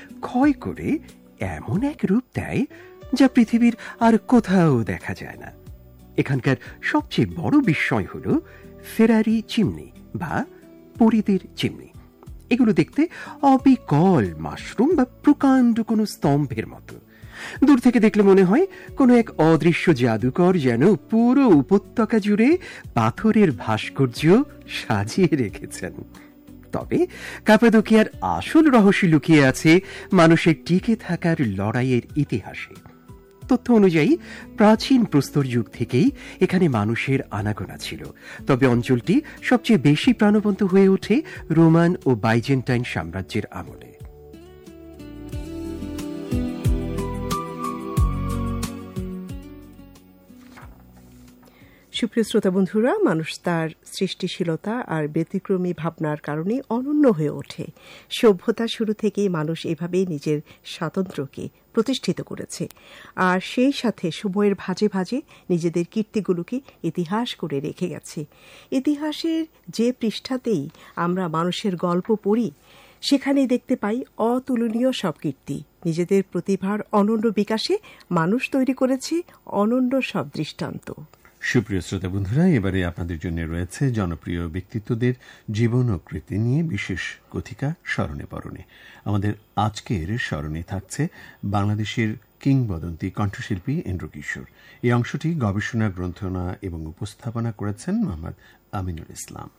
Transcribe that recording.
ক্ষয় করে এমন এক রূপ দেয় যা পৃথিবীর আর কোথাও দেখা যায় না। এখানকার সবচেয়ে বড় বিস্ময় হল ফেরারি চিমনি বা পরিদের চিমনি। এগুলো দেখতে অবিকল মাশরুম বা প্রকাণ্ড কোনো স্তম্ভের মতো। দূর থেকে দেখলে মনে হয় কোনো এক অদৃশ্য জাদুকর যেন পুরো উপত্যকা জুড়ে পাথরের ভাস্কর্য সাজিয়ে রেখেছেন। তবে কাপাদোকিয়ার আসল রহস্য লুকিয়ে আছে মানুষের টিকে থাকার লড়াইয়ের ইতিহাসে। তথ্য অনুযায়ী প্রাচীন প্রস্তর যুগ থেকেই এখানে মানুষের আনাগোনা ছিল, তবে অঞ্চলটি সবচেয়ে বেশি প্রাণবন্ত হয়ে ওঠে রোমান ও বাইজেন্টাইন সাম্রাজ্যের আমলে। সুপ্রিয় শ্রোতা বন্ধুরা, মানুষ তার সৃষ্টিশীলতা আর ব্যতিক্রমী ভাবনার কারণে অনন্য হয়ে ওঠে। সভ্যতা শুরু থেকেই মানুষ এভাবেই নিজের স্বাতন্ত্র্যকে প্রতিষ্ঠিত করেছে, আর সেই সাথে সময়ের ভাঁজে ভাঁজে নিজেদের কীর্তিগুলোকে ইতিহাস করে রেখে গেছে। ইতিহাসের যে পৃষ্ঠাতেই আমরা মানুষের গল্প পড়ি, সেখানেই দেখতে পাই অতুলনীয় সব কীর্তি। নিজেদের প্রতিভার অনন্য বিকাশে মানুষ তৈরি করেছে অনন্য সব দৃষ্টান্ত। সুপ্রিয় শ্রোতা বন্ধুরা, এবারে আপনাদের জন্য রয়েছে জনপ্রিয় ব্যক্তিত্বদের জীবন ও কৃতি নিয়ে বিশেষ কথিকা স্মরণে পরণে। আমাদের আজকের স্মরণে থাকছে বাংলাদেশের কিংবদন্তি কণ্ঠশিল্পী ইন্দ্রকিশোর। এই অংশটি গবেষণা, গ্রন্থনা এবং উপস্থাপনা করেছেন মোহাম্মদ আমিনুল ইসলাম।